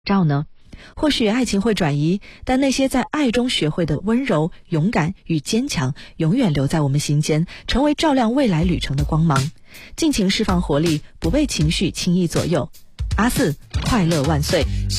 照呢？或许爱情会转移，但那些在爱中学会的温柔、勇敢与坚强，永远留在我们心间，成为照亮未来旅程的光芒。尽情释放活力，不被情绪轻易左右。阿四，快乐万岁。